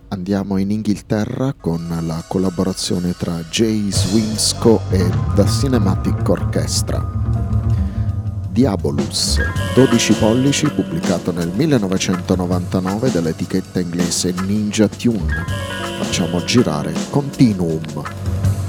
Andiamo in Inghilterra con la collaborazione tra Jay Swimsco e The Cinematic Orchestra. Diabolus, 12 pollici, pubblicato nel 1999 dall'etichetta inglese Ninja Tune. Facciamo girare Continuum.